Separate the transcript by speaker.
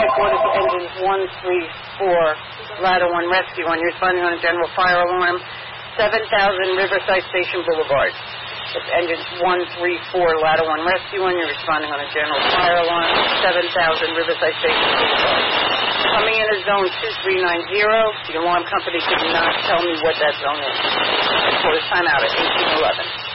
Speaker 1: report is engines 134, Ladder 1 Rescue 1. You're responding on a general fire alarm, 7000 Riverside Station Boulevard. It's engines 134, Ladder 1 Rescue 1. You're responding on a general fire alarm, 7000 Riverside Station Boulevard. Coming in as zone 2390. The alarm company did not tell me what that zone is. So it's time out at 1811.